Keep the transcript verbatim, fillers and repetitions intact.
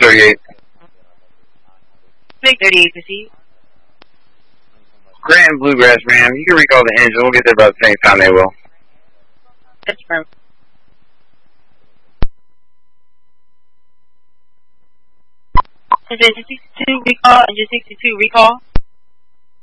thirty-eight. Big thirty-eight, proceed. Grant and Bluegrass, ma'am. You can recall the engine. We'll get there about the same time they will. That's firm. Engine sixty-two recall, engine sixty-two recall.